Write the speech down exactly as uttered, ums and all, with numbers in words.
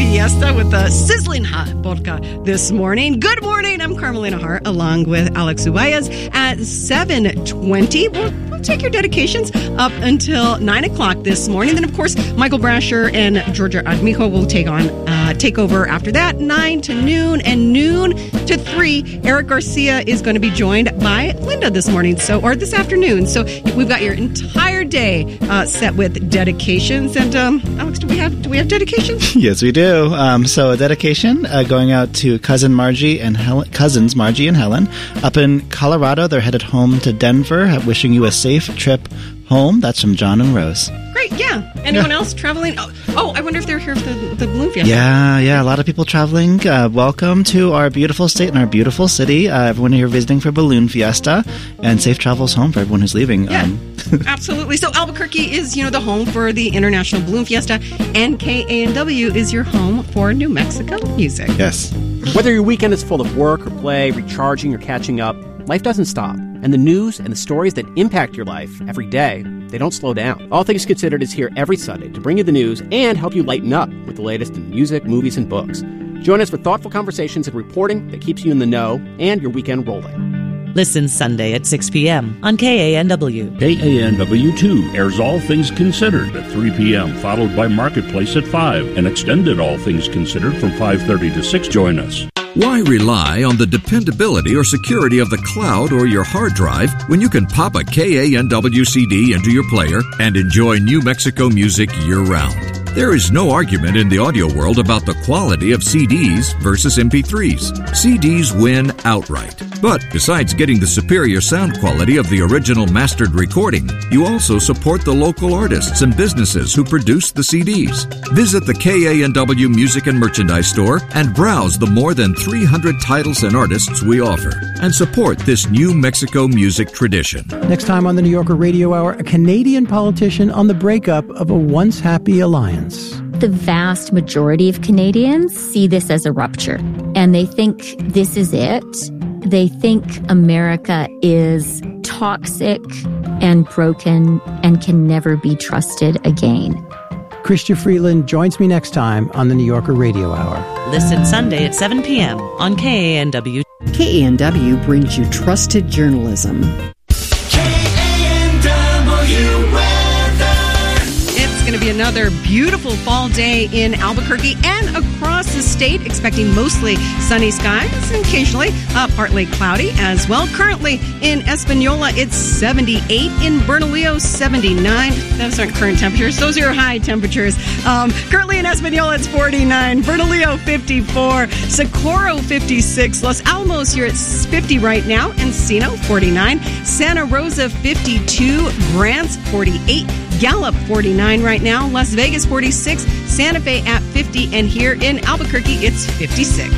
Fiesta with the sizzling hot vodka this morning. Good morning. I'm Carmelina Hart along with Alex Ubayas at seven twenty. We'll, we'll take your dedications up until nine o'clock this morning. Then, of course, Michael Brasher and Georgia Admijo will take on uh, take over after that, nine to noon, and noon to three. Eric Garcia is going to be joined by Linda this morning, so or this afternoon. So we've got your entire day uh, set with dedications. And um, Alex, do we have do we have dedications? Yes, we do. Um, so a dedication uh, going out to cousin Margie and Helen, cousins Margie and Helen up in Colorado. They're headed home to Denver. Wishing you a safe trip home. That's from John and Rose. Great, yeah. Anyone yeah. else traveling? Oh, oh, I wonder if they're here for the, the Balloon Fiesta. Yeah, yeah. A lot of people traveling. Uh, welcome to our beautiful state and our beautiful city. Uh, everyone here visiting for Balloon Fiesta, and safe travels home for everyone who's leaving. Yeah, um, absolutely. So Albuquerque is, you know, the home for the International Balloon Fiesta, and K A N W is your home for New Mexico music. Yes. Whether your weekend is full of work or play, recharging or catching up, life doesn't stop. And the news and the stories that impact your life every day, they don't slow down. All Things Considered is here every Sunday to bring you the news and help you lighten up with the latest in music, movies, and books. Join us for thoughtful conversations and reporting that keeps you in the know and your weekend rolling. Listen Sunday at six p.m. on K A N W. K A N W two airs All Things Considered at three p.m., followed by Marketplace at five, and extended All Things Considered from five thirty to six. Join us. Why rely on the dependability or security of the cloud or your hard drive when you can pop a K A N W C D into your player and enjoy New Mexico music year-round? There is no argument in the audio world about the quality of C Ds versus M P threes. C Ds win outright. But besides getting the superior sound quality of the original mastered recording, you also support the local artists and businesses who produce the C Ds. Visit the K A N W Music and Merchandise Store and browse the more than three hundred titles and artists we offer, and support this New Mexico music tradition. Next time on the New Yorker Radio Hour, a Canadian politician on the breakup of a once happy alliance. The vast majority of Canadians see this as a rupture, and they think this is it. They think America is toxic and broken and can never be trusted again. Chrystia Freeland joins me next time on the New Yorker Radio Hour. Listen Sunday at seven p.m. on K A N W. K A N W brings you trusted journalism. It's going to be another beautiful fall day in Albuquerque and across the state, expecting mostly sunny skies and occasionally uh, partly cloudy as well. Currently in Espanola, it's seventy-eight. In Bernalillo, seventy-nine. Those aren't current temperatures. Those are your high temperatures. Um, currently in Espanola, it's forty-nine. Bernalillo, fifty-four. Socorro, fifty-six. Los Alamos, you're at fifty right now. Encino, forty-nine. Santa Rosa, fifty-two. Grants, forty-eight. Gallup, forty-nine right now. Las Vegas, forty-six. Santa Fe at fifty. And here in Albuquerque, it's fifty-six.